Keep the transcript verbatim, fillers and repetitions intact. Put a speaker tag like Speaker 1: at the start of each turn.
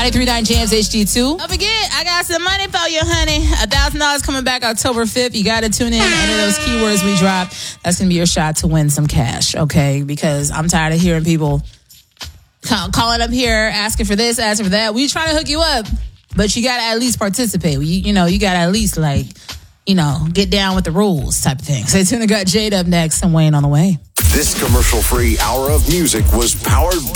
Speaker 1: ninety-three point nine Jams H D two. Don't forget, I got some money for you, honey. one thousand dollars coming back October fifth. You got to tune in. Any of those keywords we drop, that's going to be your shot to win some cash, okay? Because I'm tired of hearing people calling up here, asking for this, asking for that. We trying to hook you up, but you got to at least participate. You, you know, you got to at least, like, you know, get down with the rules type of thing. Stay tuned. I got Jade up next and Wayne on the way.
Speaker 2: This commercial-free hour of music was powered by